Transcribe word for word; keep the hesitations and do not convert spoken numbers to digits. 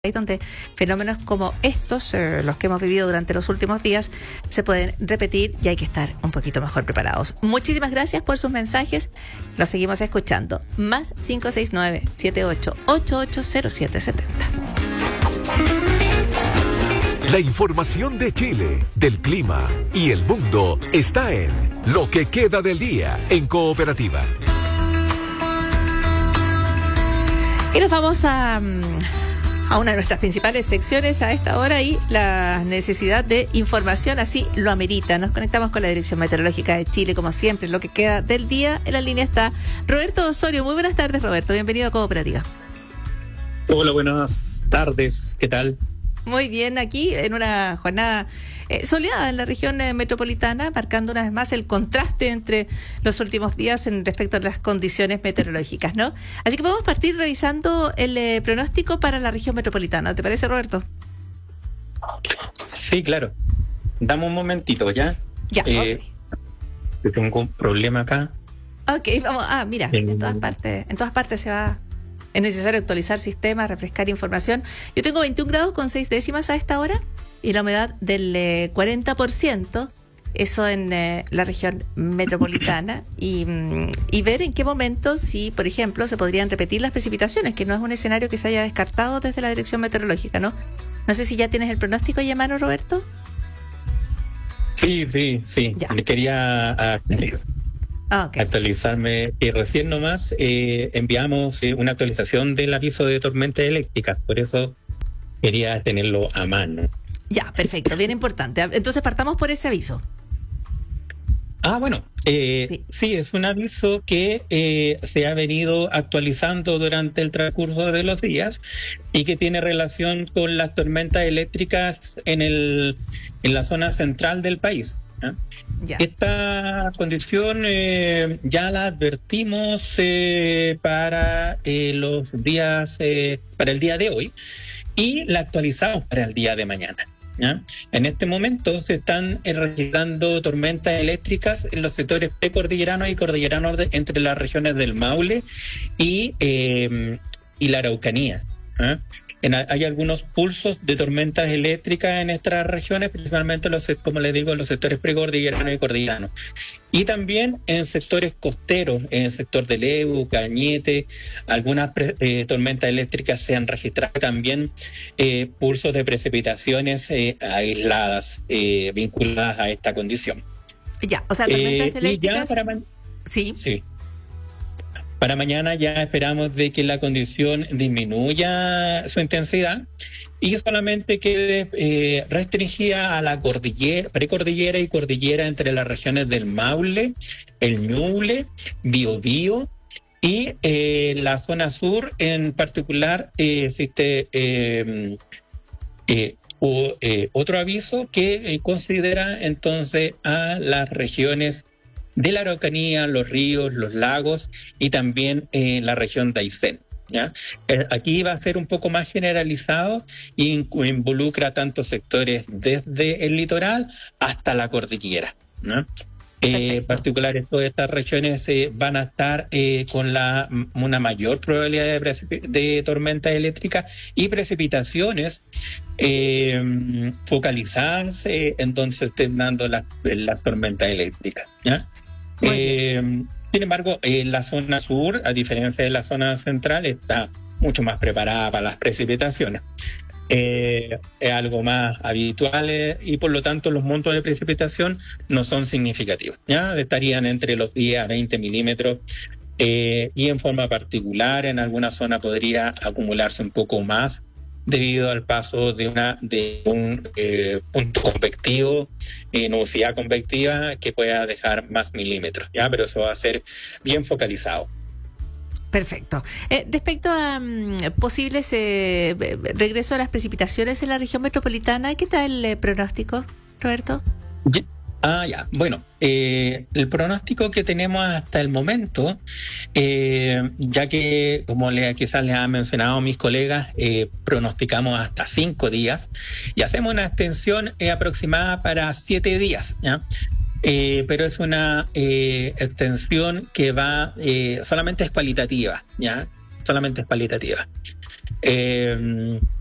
donde fenómenos como estos, eh, los que hemos vivido durante los últimos días, se pueden repetir y hay que estar un poquito mejor preparados. Muchísimas gracias por sus mensajes. Los seguimos escuchando. Más cinco seis nueve, siete ocho ocho ocho cero siete siete cero. La información de Chile, del clima y el mundo está en Lo que queda del día en Cooperativa. Y nos vamos a... a una de nuestras principales secciones a esta hora y la necesidad de información así lo amerita. Nos conectamos con la Dirección Meteorológica de Chile, como siempre, lo que queda del día. En la línea está Roberto Osorio. Muy buenas tardes, Roberto. Bienvenido a Cooperativa. Hola, buenas tardes. ¿Qué tal? Muy bien, aquí en una jornada eh, soleada en la región eh, metropolitana, marcando una vez más el contraste entre los últimos días en respecto a las condiciones meteorológicas, ¿no? Así que podemos partir revisando el eh, pronóstico para la región metropolitana. ¿Te parece, Roberto? Sí, claro. Dame un momentito, ¿ya? Ya, eh, okay. Tengo un problema acá. Ok, vamos. Ah, mira, eh, en todas partes, en todas partes se va... Es necesario actualizar sistemas, refrescar información. Yo tengo veintiún grados con seis décimas a esta hora y la humedad del eh, cuarenta por ciento, eso en eh, la región metropolitana, y, y ver en qué momento, si por ejemplo se podrían repetir las precipitaciones, que no es un escenario que se haya descartado desde la Dirección Meteorológica, ¿no? No sé si ya tienes el pronóstico ahí a mano, Roberto. Sí, sí, sí. Ya. Le quería... Uh, Okay. actualizarme y recién nomás eh, enviamos eh, una actualización del aviso de tormenta eléctrica, por eso quería tenerlo a mano. Ya, perfecto, bien importante. Entonces partamos por ese aviso. Ah, bueno, eh, sí. sí, es un aviso que eh, se ha venido actualizando durante el transcurso de los días y que tiene relación con las tormentas eléctricas en el en la zona central del país. ¿Eh? Ya. Esta condición eh, ya la advertimos eh, para eh, los días, eh, para el día de hoy y la actualizamos para el día de mañana. ¿Ya? En este momento se están registrando tormentas eléctricas en los sectores precordilleranos y cordilleranos de, entre las regiones del Maule y, eh, y la Araucanía. ¿Eh? En, hay algunos pulsos de tormentas eléctricas en estas regiones, principalmente, los, como les digo, en los sectores precordilleranos y cordilleranos. Y también en sectores costeros, en el sector de Lebu, Cañete, algunas pre, eh, tormentas eléctricas se han registrado también eh, pulsos de precipitaciones eh, aisladas eh, vinculadas a esta condición. Ya, o sea, tormentas eh, eléctricas... Ya para... Sí. Sí. Para mañana ya esperamos de que la condición disminuya su intensidad y solamente quede eh, restringida a la cordillera, precordillera y cordillera entre las regiones del Maule, el Ñuble, Biobío y eh, la zona sur en particular. Eh, existe eh, eh, o, eh, otro aviso que eh, considera entonces a las regiones de la Araucanía, los ríos, los lagos y también eh, la región de Aysén. ¿Ya? Eh, aquí va a ser un poco más generalizado e involucra tantos sectores desde el litoral hasta la cordillera, ¿no? Eh, particulares, todas estas regiones eh, van a estar eh, con la, una mayor probabilidad de, precip- de tormentas eléctricas y precipitaciones eh, focalizarse en donde se estén dando las, las tormentas eléctricas, ¿ya? Eh, sin embargo, eh, la zona sur, a diferencia de la zona central, está mucho más preparada para las precipitaciones. Eh, es algo más habitual eh, y por lo tanto los montos de precipitación no son significativos, ¿ya? Estarían entre los diez a veinte milímetros eh, y en forma particular en alguna zona podría acumularse un poco más debido al paso de una de un eh, punto convectivo, eh, nubosidad convectiva que pueda dejar más milímetros, ¿ya? Pero eso va a ser bien focalizado. Perfecto. Eh, respecto a um, posibles eh, regreso a las precipitaciones en la región metropolitana, ¿qué tal el eh, pronóstico, Roberto? Yeah. Ah, ya. Bueno, eh, el pronóstico que tenemos hasta el momento, eh, ya que, como le, quizás les han mencionado mis colegas, eh, pronosticamos hasta cinco días y hacemos una extensión eh, aproximada para siete días, ¿ya? Eh, pero es una eh, extensión que va, eh, solamente es cualitativa, ¿ya? Solamente es cualitativa. Eh,